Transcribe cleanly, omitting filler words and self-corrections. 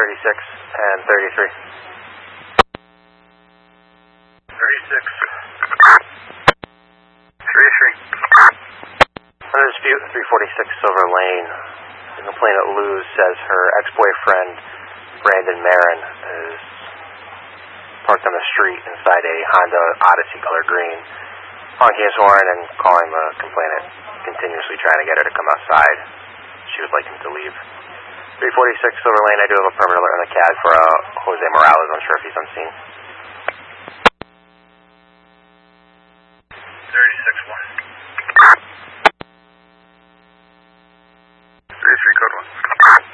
and 33. 36. 33. Under dispute, 346 Silver Lane. The complainant Luz says her ex-boyfriend, Brandon Marin, is parked on the street inside a Honda Odyssey color green, honking his horn and calling the complainant, continuously trying to get her to come outside. She would like him to leave. 346 Silver Lane, I do have a permit alert on the CAD for Jose Morales. I'm sure if he's on scene.